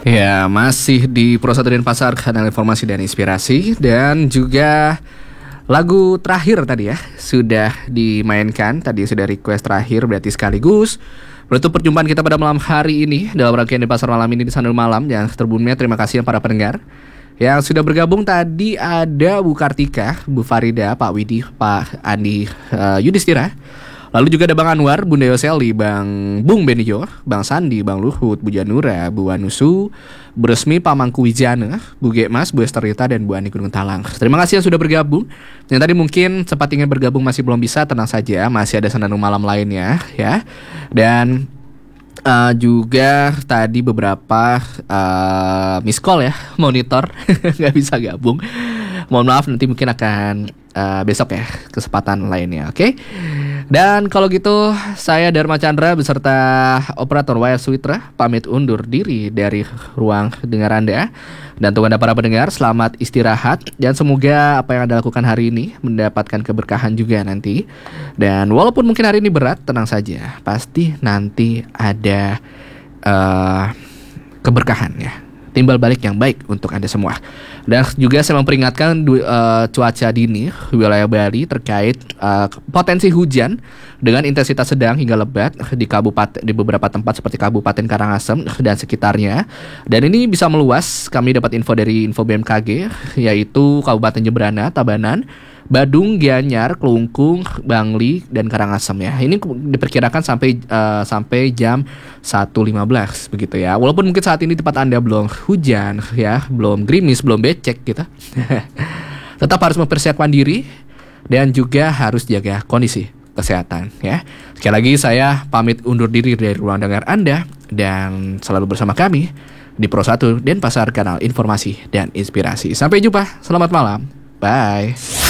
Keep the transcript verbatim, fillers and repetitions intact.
Ya, masih di Pro satu Denpasar, kanal informasi dan inspirasi. Dan juga lagu terakhir tadi ya sudah dimainkan. Tadi sudah request terakhir, berarti sekaligus menutup perjumpaan kita pada malam hari ini dalam rangkaian Denpasar malam ini di Sandal Malam. Yang sebelumnya terima kasih para pendengar yang sudah bergabung. Tadi ada Bu Kartika, Bu Farida, Pak Widi, Pak Andi uh, Yudhistira. Lalu juga ada Bang Anwar, Bunda Yoseli, Bang Bung Benijo, Bang Sandi, Bang Luhut, Bu Janura, Bu Anusu, Bu Resmi, Pak Mangku Wijana, Bu Gekmas, Bu Esterita, dan Bu Ani Gunung Talang. Terima kasih yang sudah bergabung. Yang tadi mungkin sempat ingin bergabung masih belum bisa, tenang saja, masih ada Senandung Malam lainnya ya. Dan Uh, juga tadi beberapa uh, miss call ya, monitor nggak bisa gabung. Mohon maaf, nanti mungkin akan uh, besok ya kesempatan lainnya, oke? Okay? Dan kalau gitu saya Dharma Chandra beserta operator Wire Suitra pamit undur diri dari ruang dengar Anda. Dan untuk Anda para pendengar, selamat istirahat dan semoga apa yang Anda lakukan hari ini mendapatkan keberkahan juga nanti. Dan walaupun mungkin hari ini berat, tenang saja, pasti nanti ada uh, keberkahan ya, timbal balik yang baik untuk Anda semua. Dan juga saya memperingatkan uh, cuaca dini wilayah Bali terkait uh, potensi hujan dengan intensitas sedang hingga lebat di kabupaten, di beberapa tempat seperti Kabupaten Karangasem dan sekitarnya. Dan ini bisa meluas. Kami dapat info dari info B M K G, yaitu Kabupaten Jemberana, Tabanan, Badung, Gianyar, Kelungkung, Bangli, dan Karangasem ya. Ini diperkirakan sampai uh, sampai jam satu lima belas begitu ya. Walaupun mungkin saat ini tempat Anda belum hujan ya, belum gerimis, belum becek gitu. Tetap harus mempersiapkan diri dan juga harus jaga kondisi kesehatan ya. Sekali lagi saya pamit undur diri dari ruang dengar Anda dan selalu bersama kami di Pro satu Denpasar, kanal informasi dan inspirasi. Sampai jumpa. Selamat malam. Bye.